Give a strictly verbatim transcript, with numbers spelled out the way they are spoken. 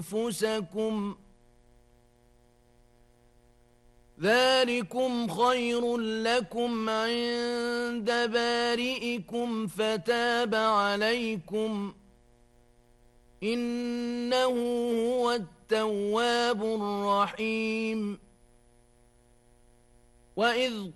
أنفسكم ذلكم خير لكم عند بارئكم فتاب عليكم إنه هو التواب الرحيم وإذ